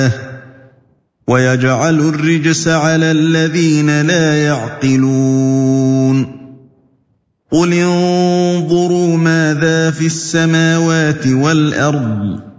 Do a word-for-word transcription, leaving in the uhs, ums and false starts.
ويجعل الرجس على الذين لا يعقلون قل انظروا ماذا في السماوات والأرض